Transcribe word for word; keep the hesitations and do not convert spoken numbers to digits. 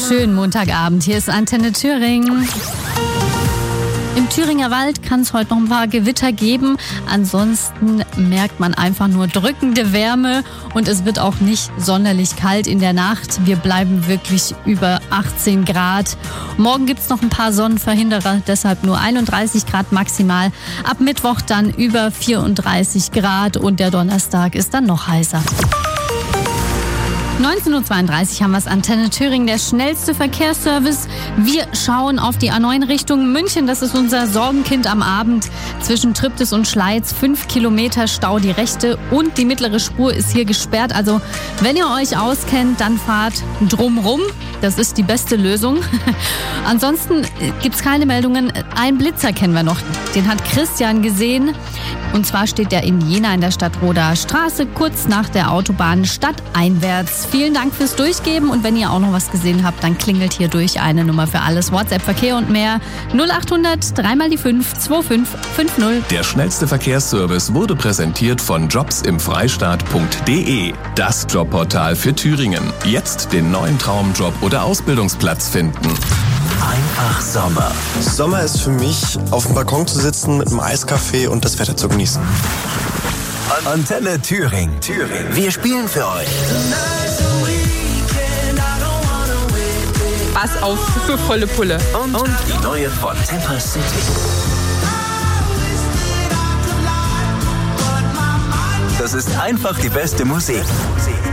Schönen Montagabend, hier ist Antenne Thüringen. Im Thüringer Wald kann es heute noch ein paar Gewitter geben. Ansonsten merkt man einfach nur drückende Wärme und es wird auch nicht sonderlich kalt in der Nacht. Wir bleiben wirklich über achtzehn Grad. Morgen gibt es noch ein paar Sonnenverhinderer, deshalb nur einunddreißig Grad maximal. Ab Mittwoch dann über vierunddreißig Grad und der Donnerstag ist dann noch heißer. neunzehn Uhr zweiunddreißig haben wir es, Antenne Thüringen, der schnellste Verkehrsservice. Wir schauen auf die A neun Richtung München. Das ist unser Sorgenkind am Abend. Zwischen Triptis und Schleiz fünf Kilometer Stau. Die rechte und die mittlere Spur ist hier gesperrt. Also wenn ihr euch auskennt, dann fahrt drumrum. Das ist die beste Lösung. Ansonsten gibt es keine Meldungen. Einen Blitzer kennen wir noch. Den hat Christian gesehen. Und zwar steht er in Jena in der Stadtroder Straße, kurz nach der Autobahn stadteinwärts. Vielen Dank fürs Durchgeben und wenn ihr auch noch was gesehen habt, dann klingelt hier durch eine Nummer für alles. WhatsApp, Verkehr und mehr null achthundert drei mal die fünf zwei fünf fünf null. Der schnellste Verkehrsservice wurde präsentiert von jobs im freistaat punkt de. Das Jobportal für Thüringen. Jetzt den neuen Traumjob oder Ausbildungsplatz finden. Einfach Sommer. Sommer ist für mich, auf dem Balkon zu sitzen mit einem Eiskaffee und das Wetter zu genießen. Antenne Thüringen. Thüringen. Wir spielen für euch. Pass auf für volle Pulle. Und, und die neue von Temper City. Das ist einfach die beste Musik.